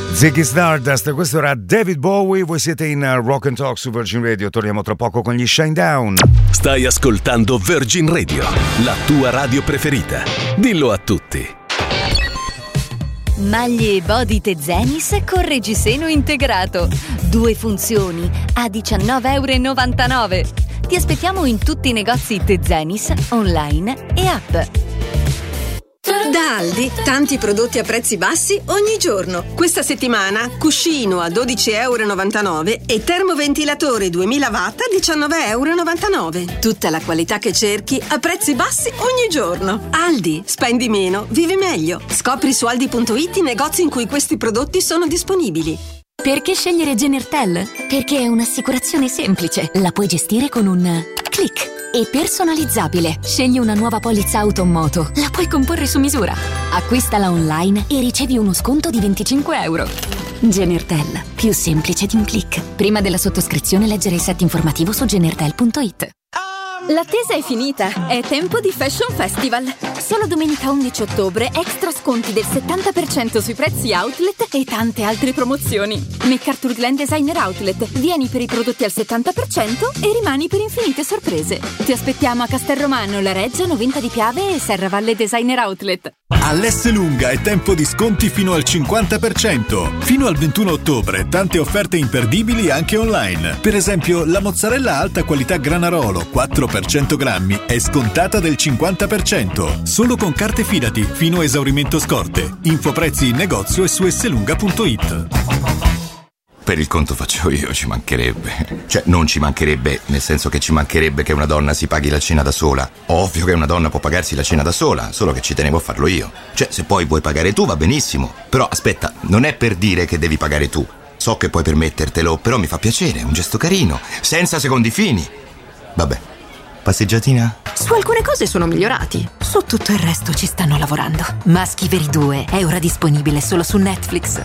Ziggy Stardust, questo era David Bowie, voi siete in Rock and Talk su Virgin Radio, torniamo tra poco con gli Shinedown. Stai ascoltando Virgin Radio, la tua radio preferita. Dillo a tutti. Maglie Body Tezenis con reggiseno integrato. 2 funzioni a €19,99. Ti aspettiamo in tutti i negozi Tezenis, online e app. Da Aldi, tanti prodotti a prezzi bassi ogni giorno. Questa settimana, cuscino a €12,99 e termoventilatore 2000 watt a €19,99. Tutta la qualità che cerchi a prezzi bassi ogni giorno. Aldi, spendi meno, vivi meglio. Scopri su aldi.it i negozi in cui questi prodotti sono disponibili. Perché scegliere Genertel? Perché è un'assicurazione semplice. La puoi gestire con un click. E personalizzabile. Scegli una nuova polizza auto o moto. La puoi comporre su misura. Acquistala online e ricevi uno sconto di €25. Genertel. Più semplice di un click. Prima della sottoscrizione leggere il set informativo su genertel.it. L'attesa è finita, è tempo di Fashion Festival. Solo domenica 11 ottobre extra sconti del 70% sui prezzi outlet e tante altre promozioni. MacArthur Glen Designer Outlet. Vieni per i prodotti al 70% e rimani per infinite sorprese. Ti aspettiamo a Castelromano, La Reggia, Novinta di Piave e Serravalle Designer Outlet. All'Esselunga è tempo di sconti fino al 50%. Fino al 21 ottobre tante offerte imperdibili anche online. Per esempio la mozzarella alta qualità Granarolo 4 per 100 grammi è scontata del 50%. Solo con carte Fidati fino a esaurimento scorte. Info prezzi in negozio e su esselunga.it. Per il conto faccio io, ci mancherebbe. Cioè, non ci mancherebbe, nel senso che ci mancherebbe che una donna si paghi la cena da sola. Ovvio che una donna può pagarsi la cena da sola, solo che ci tenevo a farlo io. Cioè, se poi vuoi pagare tu va benissimo. Però aspetta, non è per dire che devi pagare tu. So che puoi permettertelo, però mi fa piacere, è un gesto carino, senza secondi fini. Vabbè, passeggiatina? Su alcune cose sono migliorati. Su tutto il resto ci stanno lavorando. Maschi Veri 2 è ora disponibile solo su Netflix.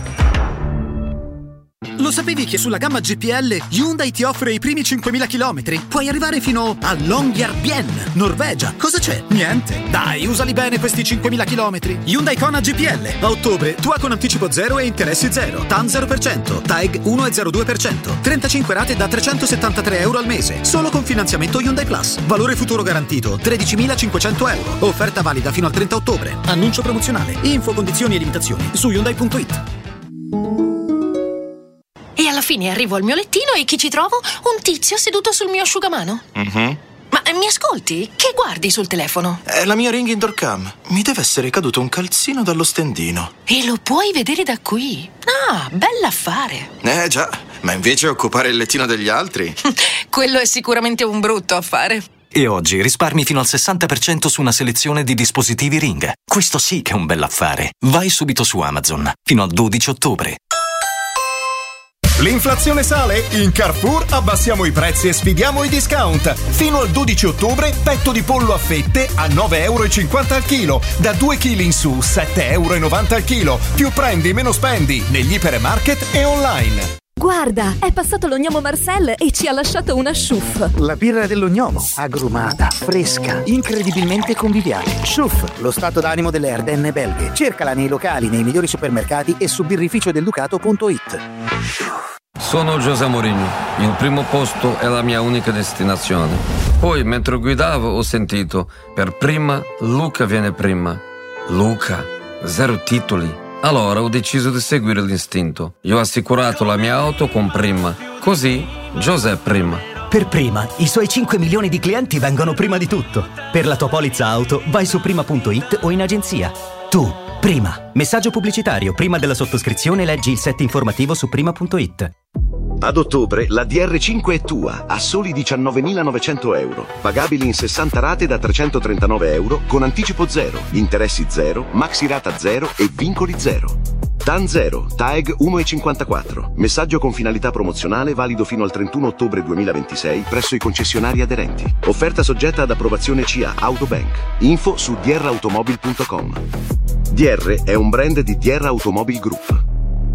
Lo sapevi che sulla gamma GPL Hyundai ti offre i primi 5.000 chilometri? Puoi arrivare fino a Longyearbyen, Norvegia. Cosa c'è? Niente. Dai, usali bene questi 5.000 chilometri. Hyundai Kona GPL. A ottobre, tua con anticipo 0 e interessi 0. TAN 0%. TAEG 1,02%. 35 rate da €373 al mese. Solo con finanziamento Hyundai Plus. Valore futuro garantito €13.500. Offerta valida fino al 30 ottobre. Annuncio promozionale. Info, condizioni e limitazioni su Hyundai.it. E alla fine arrivo al mio lettino e chi ci trovo? Un tizio seduto sul mio asciugamano. Ma mi ascolti? Che guardi sul telefono? È la mia Ring Indoor Cam. Mi deve essere caduto un calzino dallo stendino. E lo puoi vedere da qui. Ah, bell'affare. Già, ma invece occupare il lettino degli altri? Quello è sicuramente un brutto affare. E oggi risparmi fino al 60% su una selezione di dispositivi Ring. Questo sì che è un bell'affare. Vai subito su Amazon. Fino al 12 ottobre. L'inflazione sale? In Carrefour abbassiamo i prezzi e sfidiamo i discount. Fino al 12 ottobre petto di pollo a fette a €9,50 al chilo. Da 2 kg in su €7,90 al chilo. Più prendi meno spendi negli ipermarket e online. Guarda, è passato l'ognomo Marcel e ci ha lasciato una Schuff. La birra dell'ognomo, agrumata, fresca, incredibilmente conviviale. Schuff, lo stato d'animo delle Ardenne belghe. Cercala nei locali, nei migliori supermercati e su birrificiodelducato.it. Sono José Mourinho. Il primo posto è la mia unica destinazione. Poi, mentre guidavo, ho sentito: per prima, Luca viene prima. Luca, 0 titoli. Allora ho deciso di seguire l'istinto. Io ho assicurato la mia auto con Prima. Così, José prima. Per Prima, i suoi 5 milioni di clienti vengono prima di tutto. Per la tua polizza auto, vai su prima.it o in agenzia. Tu, Prima. Messaggio pubblicitario. Prima della sottoscrizione leggi il set informativo su prima.it. Ad ottobre la DR5 è tua a soli €19.900, pagabili in 60 rate da €339 con anticipo 0, interessi 0, maxi rata 0 e vincoli 0. TAN 0, TAEG 1,54. Messaggio con finalità promozionale valido fino al 31 ottobre 2026 presso i concessionari aderenti. Offerta soggetta ad approvazione CA Autobank. Info su drautomobil.com. DR è un brand di DR Automobil Group.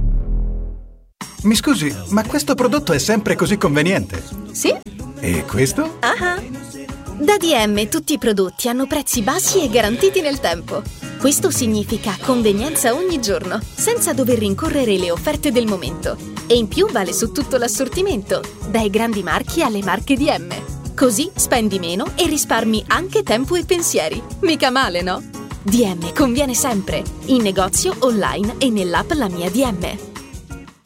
Mi scusi, ma questo prodotto è sempre così conveniente? Sì. E questo? Da DM tutti i prodotti hanno prezzi bassi e garantiti nel tempo. Questo significa convenienza ogni giorno, senza dover rincorrere le offerte del momento. E in più vale su tutto l'assortimento, dai grandi marchi alle marche DM. Così spendi meno e risparmi anche tempo e pensieri. Mica male, no? DM conviene sempre, in negozio, online e nell'app La Mia DM.